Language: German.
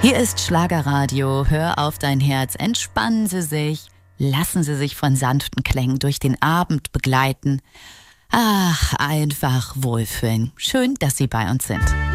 Hier ist Schlagerradio. Hör auf dein Herz. Entspannen Sie sich. Lassen Sie sich von sanften Klängen durch den Abend begleiten. Ach, einfach wohlfühlen. Schön, dass Sie bei uns sind.